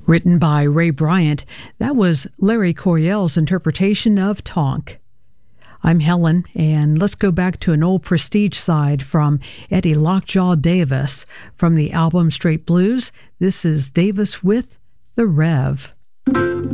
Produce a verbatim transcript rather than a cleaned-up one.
Written by Ray Bryant, that was Larry Coryell's interpretation of Tonk. I'm Helen, and let's go back to an old Prestige side from Eddie Lockjaw Davis. From the album Straight Blues, this is Davis with The Rev.